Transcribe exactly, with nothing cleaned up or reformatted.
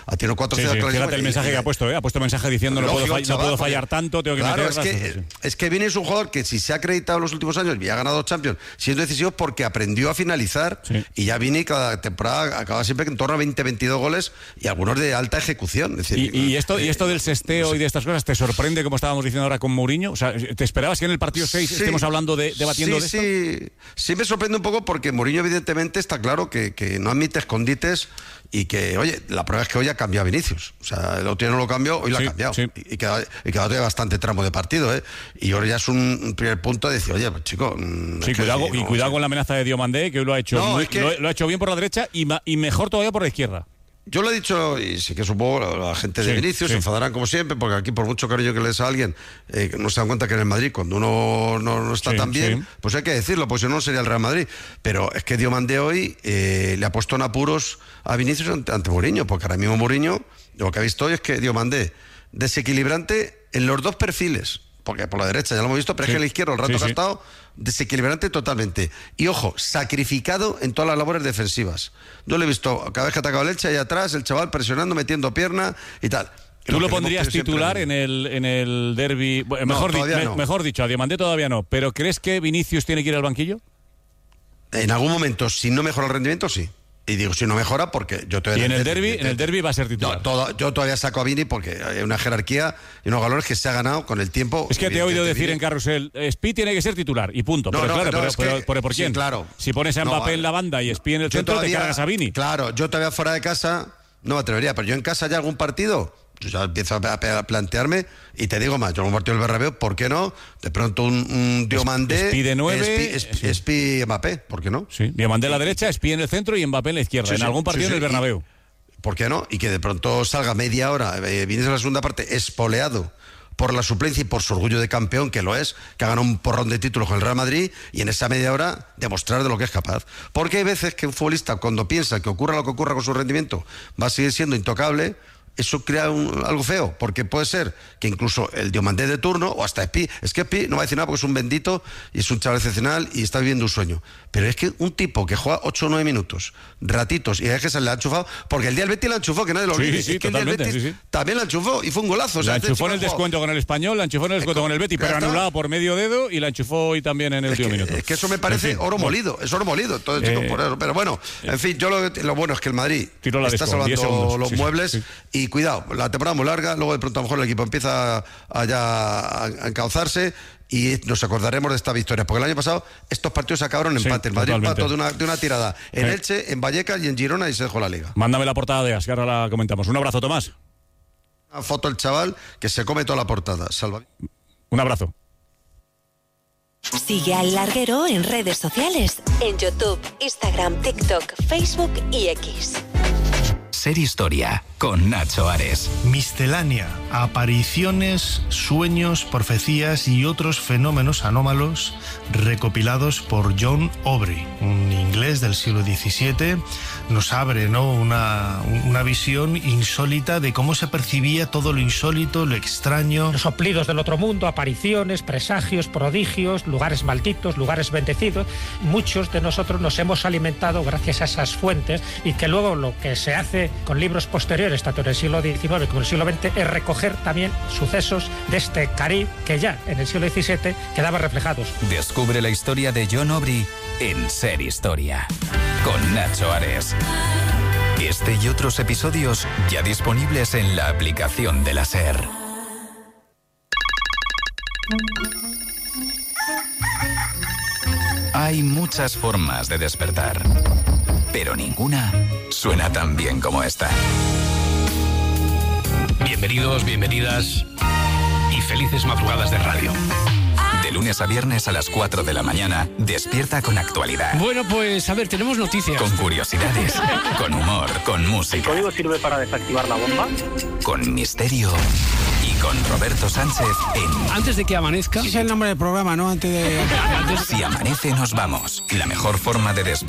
ha tenido cuatro sí, cero sí, clarísimo. Fíjate el mensaje que ha puesto, ¿eh? Ha puesto mensaje diciendo no, puedo, fall, chaval, no puedo fallar porque, tanto, tengo que claro, meter... Es que, sí. es que Vini es un jugador que si se ha acreditado en los últimos años y ha ganado Champions, si es decisivo porque aprendió a finalizar, sí. y ya Vini cada temporada acaba siempre en torno a veinte, veintidós goles y algunos de alta ejecución. Es decir, ¿Y, y, esto, eh, ¿Y esto del sesteo no sé. y de estas cosas te sorprende, como estábamos diciendo ahora con Mourinho? O sea, ¿te esperabas que en el partido seis sí. estemos hablando de, debatiendo sí, de esto? Sí, sí me sorprende un poco porque Mourinho evidentemente está claro que, que no admite escondites y que, oye, la prueba es que hoy ha cambiado a Vinicius. O sea, el otro día no lo cambió, hoy lo sí, ha cambiado. Sí. Y, y queda, y queda todavía bastante tramo de partido, ¿eh? Y ahora ya es un, un primer punto de decir, oye, pues, chico... Sí, cuidado, sí, no, y cuidado sí. con la amenaza de Diomandé, que hoy lo ha hecho, no, muy, es que... lo, lo ha hecho bien por la derecha y, ma, y mejor todavía por la izquierda. Yo lo he dicho, y sí que supongo la, la gente de sí, Vinicius sí. se enfadarán como siempre, porque aquí por mucho cariño que le des a alguien, eh, no se dan cuenta que en el Madrid, cuando uno no, no está sí, tan bien, sí. pues hay que decirlo, pues si no sería el Real Madrid. Pero es que Diomandé hoy eh, le ha puesto en apuros a Vinicius ante, ante Mourinho, porque ahora mismo Mourinho, lo que ha visto hoy es que Diomandé, desequilibrante en los dos perfiles, porque por la derecha ya lo hemos visto, pero sí. es que en la izquierda el rato sí, que ha estado desequilibrante totalmente. Y ojo, sacrificado en todas las labores defensivas. Yo lo he visto cada vez que ha atacado el Elche, ahí atrás, el chaval presionando, metiendo pierna y tal. ¿Tú lo, lo pondrías titular en el, en el derbi? Bueno, no, mejor, di, me, no. mejor dicho, a Diomandé todavía no. ¿Pero crees que Vinicius tiene que ir al banquillo? En algún momento, si no mejora el rendimiento, sí. Y digo, si no mejora, porque yo todavía... Y en el derbi, en el derbi va a ser titular. No, todo, yo todavía saco a Vini porque hay una jerarquía y unos galones que se ha ganado con el tiempo. Es que te he oído decir Vini. En Carrusel, Spi tiene que ser titular y punto. No, pero no, claro, no, pero, es pero, que, pero ¿por quién? Sí, claro. Si pones a Mbappé no, en la banda y Spi en el centro, todavía, te cargas a Vini. Claro, yo todavía fuera de casa no me atrevería, pero yo en casa ya algún partido... Yo ya empiezo a plantearme y te digo más, yo en un partido del Bernabéu, ¿por qué no? De pronto un, un Diomandé, Spi de nueve, Spi, Spi Mbappé, ¿por qué no? Sí, Diomandé a la derecha, Spi en el centro y Mbappé en la izquierda, sí, en sí, algún partido sí, sí, en el Bernabéu. Y, ¿por qué no? Y que de pronto salga media hora, eh, vienes a la segunda parte espoleado por la suplencia y por su orgullo de campeón, que lo es, que ha ganado un porrón de títulos con el Real Madrid, y en esa media hora demostrar de lo que es capaz. Porque hay veces que un futbolista, cuando piensa que ocurra lo que ocurra con su rendimiento, va a seguir siendo intocable. Eso crea un, algo feo, porque puede ser que incluso el Diomandé de turno, o hasta Spi, es que Spi no va a decir nada porque es un bendito y es un chaval excepcional y está viviendo un sueño. Pero es que un tipo que juega ocho o nueve minutos, ratitos, y es que se le ha enchufado, porque el día del Betis la enchufó, que nadie lo olvide. Sí, sí, es que totalmente, el día del Betis sí, sí. también la enchufó y fue un golazo. O sea, la enchufó en el jugado. descuento con el Español, la enchufó en el descuento con el Betis, pero anulado por medio dedo, y la enchufó hoy también en el último minuto. Es que eso me parece en fin, oro bueno. molido, es oro molido. Entonces, eh, chicos, por eso. Pero bueno, eh, en fin, yo lo, lo bueno es que el Madrid está salvando los sí, muebles sí. y cuidado, la temporada muy larga, luego de pronto a lo mejor el equipo empieza a, ya a encauzarse y nos acordaremos de esta victoria, porque el año pasado estos partidos acabaron en sí, empate, el Madrid empató de una, de una tirada en eh. Elche, en Vallecas y en Girona y se dejó la liga. Mándame la portada de As, que ahora la comentamos. Un abrazo, Tomás. Una foto del chaval que se come toda la portada. Salva. Un abrazo. Sigue al Larguero en redes sociales, en YouTube, Instagram, TikTok, Facebook y X. Ser Historia, con Nacho Ares. Miscelánea, apariciones, sueños, profecías y otros fenómenos anómalos recopilados por John Aubrey, un inglés del siglo diecisiete. Nos abre, ¿no?, una, una visión insólita de cómo se percibía todo lo insólito, lo extraño. Los soplidos del otro mundo, apariciones, presagios, prodigios, lugares malditos, lugares bendecidos. Muchos de nosotros nos hemos alimentado gracias a esas fuentes y que luego lo que se hace con libros posteriores, tanto en el siglo diecinueve como en el siglo veinte, es recoger también sucesos de este Caribe que ya en el siglo diecisiete quedaban reflejados. Descubre la historia de John Aubrey en Ser Historia, con Nacho Ares. Este y otros episodios ya disponibles en la aplicación de la SER. Hay muchas formas de despertar, pero ninguna suena tan bien como esta. Bienvenidos, bienvenidas y felices madrugadas de radio. De lunes a viernes a las cuatro de la mañana, despierta con actualidad. Bueno, pues a ver, tenemos noticias. Con curiosidades, con humor, con música. ¿El código sirve para desactivar la bomba? Con misterio y con Roberto Sánchez en... Antes de que amanezca. Ese es el nombre del programa, ¿no? Antes de... Si amanece nos vamos. La mejor forma de despertar